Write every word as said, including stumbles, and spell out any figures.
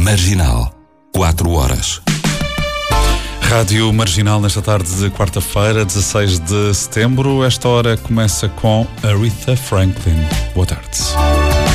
Marginal, quatro horas. Rádio Marginal nesta tarde de quarta-feira, dezasseis de setembro. Esta hora começa com Aretha Franklin. Boa tarde.